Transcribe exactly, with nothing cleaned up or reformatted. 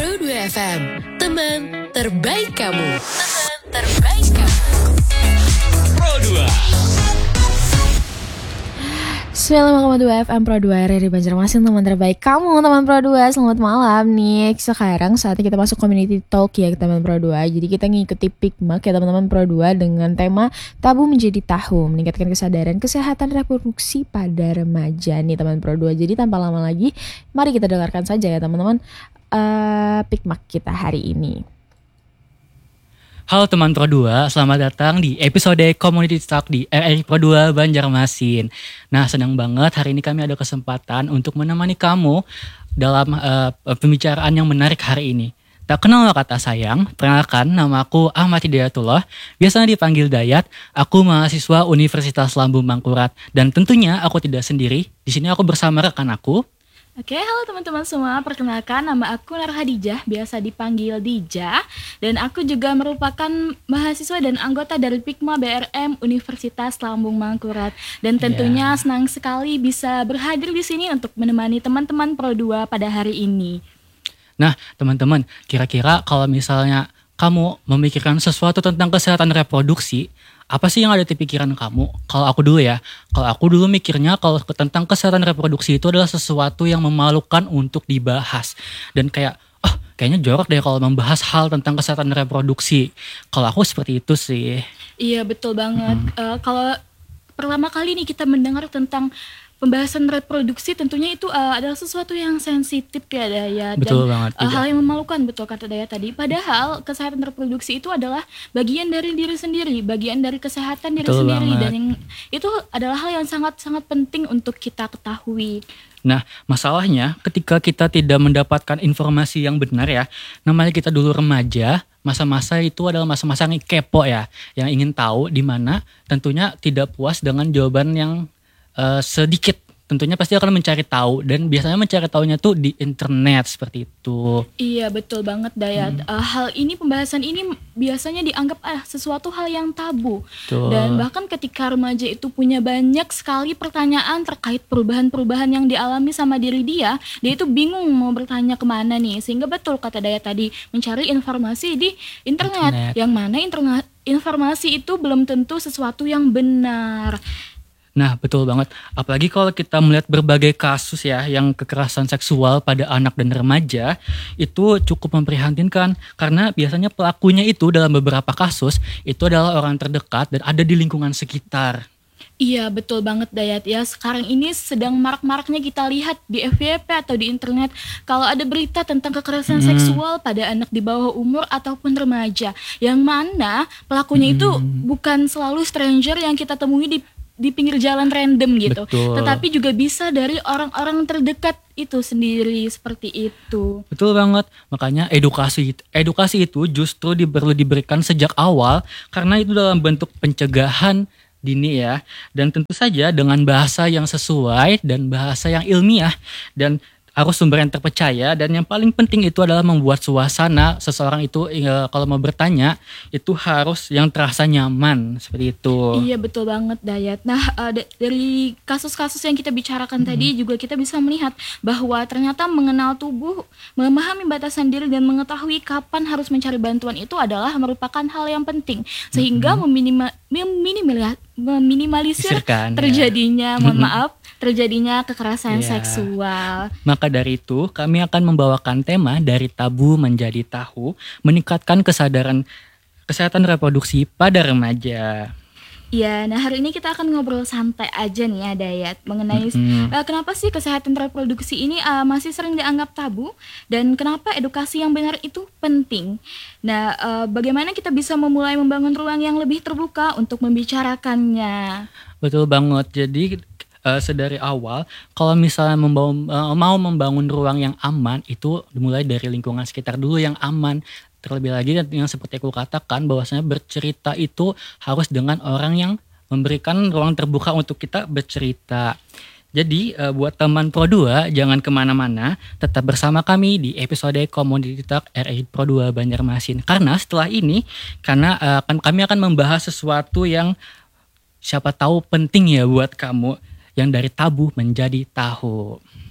Pro dua F M, teman terbaik kamu. Teman terbaik kamu. Pro dua. sembilan puluh lima koma dua F M Pro dua R R I Banjarmasin, teman terbaik kamu, teman Pro dua. Selamat malam nih. Sekarang saatnya kita masuk community talk ya teman Pro dua. Jadi kita ngikuti Pikmak ya teman-teman Pro dua dengan tema tabu menjadi tahu, meningkatkan kesadaran kesehatan reproduksi pada remaja nih teman Pro dua. Jadi tanpa lama lagi, mari kita dengarkan saja ya teman-teman uh, Pikmak kita hari ini. Halo teman Pro dua, selamat datang di episode Community Talk di R R I Pro dua Banjarmasin. Nah, senang banget hari ini kami ada kesempatan untuk menemani kamu dalam uh, pembicaraan yang menarik hari ini. Tak kenal kata sayang, perkenalkan nama aku Ahmad Hidayatullah, biasanya dipanggil Dayat. Aku mahasiswa Universitas Lambung Mangkurat dan tentunya aku tidak sendiri. Di sini aku bersama rekan aku. Oke, halo teman-teman semua. Perkenalkan, nama aku Nur Hadijah, biasa dipanggil Dija. Dan aku juga merupakan mahasiswa dan anggota dari Pikma B R M Universitas Lambung Mangkurat. Dan tentunya yeah. senang sekali bisa berhadir di sini untuk menemani teman-teman Pro dua pada hari ini. Nah, teman-teman, kira-kira kalau misalnya kamu memikirkan sesuatu tentang kesehatan reproduksi, apa sih yang ada di pikiran kamu? Kalau aku dulu ya, kalau aku dulu mikirnya kalau tentang kesehatan reproduksi itu adalah sesuatu yang memalukan untuk dibahas. Dan kayak, oh kayaknya jorok deh kalau membahas hal tentang kesehatan reproduksi. Kalau aku seperti itu sih. Iya betul banget. Hmm. Uh, kalau pertama kali nih kita mendengar tentang pembahasan reproduksi, tentunya itu uh, adalah sesuatu yang sensitif ya Dayat. Betul dan banget, uh, hal yang memalukan, betul kata Dayat tadi. Padahal kesehatan reproduksi itu adalah bagian dari diri sendiri, bagian dari kesehatan diri betul sendiri banget. Dan yang, itu adalah hal yang sangat-sangat penting untuk kita ketahui. Nah, masalahnya ketika kita tidak mendapatkan informasi yang benar ya, namanya kita dulu remaja, masa-masa itu adalah masa-masa yang kepo ya, yang ingin tahu, di mana tentunya tidak puas dengan jawaban yang Uh, sedikit, tentunya pasti akan mencari tahu, dan biasanya mencari tahunya tuh di internet seperti itu. Iya betul banget Dayat. Hmm. Uh, hal ini, pembahasan ini biasanya dianggap ah sesuatu hal yang tabu. Betul. Dan bahkan ketika remaja itu punya banyak sekali pertanyaan terkait perubahan-perubahan yang dialami sama diri dia, dia itu bingung mau bertanya kemana nih. Sehingga betul kata Dayat tadi, mencari informasi di internet, internet. Yang mana internet informasi itu belum tentu sesuatu yang benar. Nah betul banget, apalagi kalau kita melihat berbagai kasus ya yang kekerasan seksual pada anak dan remaja, itu cukup memprihatinkan karena biasanya pelakunya itu dalam beberapa kasus itu adalah orang terdekat dan ada di lingkungan sekitar. Iya betul banget Dayat ya, sekarang ini sedang marak-maraknya kita lihat di F Y P atau di internet kalau ada berita tentang kekerasan hmm. seksual pada anak di bawah umur ataupun remaja, yang mana pelakunya hmm. itu bukan selalu stranger yang kita temui di di pinggir jalan random gitu. Betul. Tetapi juga bisa dari orang-orang terdekat itu sendiri, seperti itu. Betul banget. Makanya edukasi edukasi itu justru di, perlu diberikan sejak awal karena itu dalam bentuk pencegahan dini ya. Dan tentu saja dengan bahasa yang sesuai dan bahasa yang ilmiah, dan harus sumber yang terpercaya, dan yang paling penting itu adalah membuat suasana seseorang itu e, kalau mau bertanya itu harus yang terasa nyaman seperti itu. Iya betul banget Dayat. Nah uh, d- dari kasus-kasus yang kita bicarakan hmm. tadi juga kita bisa melihat bahwa ternyata mengenal tubuh, memahami batasan diri dan mengetahui kapan harus mencari bantuan itu adalah merupakan hal yang penting sehingga hmm. meminima, meminimalisir, meminimalisir terjadinya, ya. mohon maaf, terjadinya kekerasan yeah. seksual. Maka dari itu kami akan membawakan tema dari tabu menjadi tahu, meningkatkan kesadaran kesehatan reproduksi pada remaja. Ya, nah hari ini kita akan ngobrol santai aja nih ya Dayat mengenai mm-hmm. uh, kenapa sih kesehatan reproduksi ini uh, masih sering dianggap tabu dan kenapa edukasi yang benar itu penting. Nah, uh, bagaimana kita bisa memulai membangun ruang yang lebih terbuka untuk membicarakannya. Betul banget. Jadi Uh, sedari awal, kalau misalnya membangun, uh, mau membangun ruang yang aman, itu dimulai dari lingkungan sekitar dulu yang aman. Terlebih lagi yang seperti aku katakan, bahwasanya bercerita itu harus dengan orang yang memberikan ruang terbuka untuk kita bercerita. Jadi uh, buat teman Pro dua, jangan kemana-mana, tetap bersama kami di episode Community Talk R R I Pro dua Banjarmasin. Karena setelah ini, karena uh, kan, kami akan membahas sesuatu yang siapa tahu penting ya buat kamu, yang dari tabu menjadi tahu.